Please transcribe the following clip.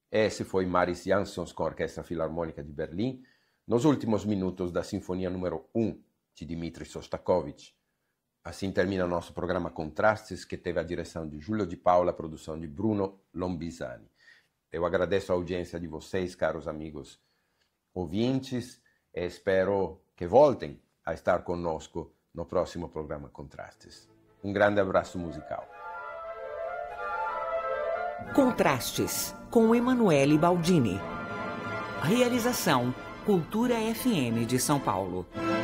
Esse foi Maris Jansons com a Orquestra Filarmônica de Berlim, nos últimos minutos da Sinfonia número 1 de Dmitri Shostakovich. Assim termina nosso programa Contrastes, que teve a direção de Júlio de Paula, a produção de Bruno Lombisani. Eu agradeço a audiência de vocês, caros amigos ouvintes, e espero que voltem a estar conosco no próximo programa Contrastes. Um grande abraço musical. Contrastes, com Emanuele Baldini. Realização Cultura FM de São Paulo.